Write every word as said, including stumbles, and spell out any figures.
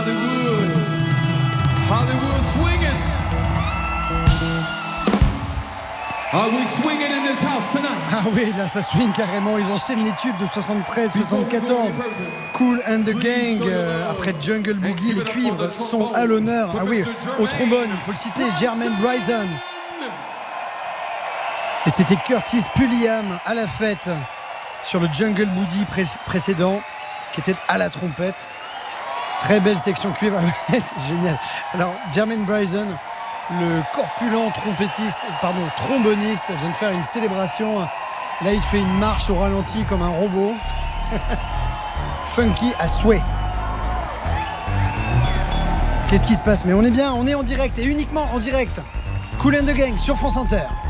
Hollywood. Hollywood swinging. Are we swinging in this house tonight? Ah oui, là ça swing carrément. Ils enchaînent les tubes de soixante-treize soixante-quatorze. Cool and the Gang. Euh, après Jungle Boogie, les cuivres sont à l'honneur. Ah oui, au trombone, il faut le citer, Jermaine Bryson. Et c'était Curtis Pulliam à la fête sur le Jungle Boogie pré- précédent, qui était à la trompette. Très belle section cuivre. C'est génial. Alors, Jermaine Bryson, le corpulent trompettiste, pardon, tromboniste, vient de faire une célébration. Là, il fait une marche au ralenti comme un robot. Funky à souhait. Qu'est-ce qui se passe? Mais on est bien, on est en direct et uniquement en direct. Cool and the Gang sur France Inter.